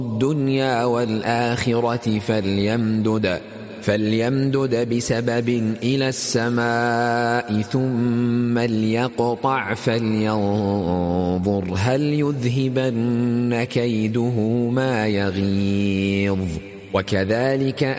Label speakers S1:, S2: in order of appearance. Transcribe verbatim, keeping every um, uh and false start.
S1: الدنيا والآخرة فليمدد فليمدد بسبب إلى السماء ثم ليقطع فلينظر هل يذهبن كيده ما يغيظ وكذلك